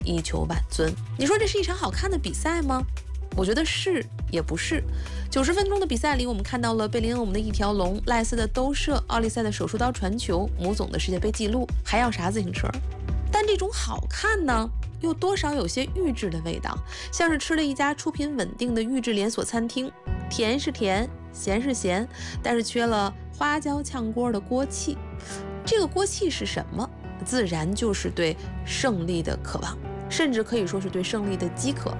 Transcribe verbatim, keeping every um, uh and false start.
一球晚尊。你说这是一场好看的比赛吗？我觉得是也不是。九十分钟的比赛里，我们看到了贝林厄姆的一条龙，赖斯的兜射，奥利塞的手术刀传球，姆总的世界杯纪录，还要啥自行车？但这种好看呢，又多少有些预制的味道，像是吃了一家出品稳定的预制连锁餐厅，甜是甜，咸是咸，但是缺了花椒炝锅的锅气。这个锅气是什么？自然就是对胜利的渴望，甚至可以说是对胜利的饥渴。